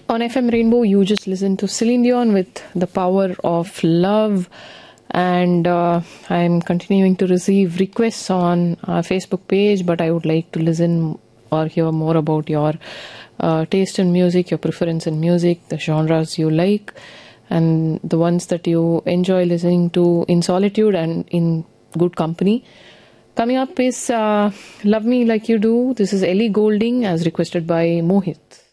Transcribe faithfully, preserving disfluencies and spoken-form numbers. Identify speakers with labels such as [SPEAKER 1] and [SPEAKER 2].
[SPEAKER 1] On F M Rainbow, you just listen to Celine Dion with The Power of Love. And uh, I'm continuing to receive requests on our Facebook page, but I would like to listen or hear more about your uh, taste in music, your preference in music, the genres you like, and the ones that you enjoy listening to in solitude and in good company. Coming up is uh, Love Me Like You Do. This is Ellie Goulding as requested by Mohit.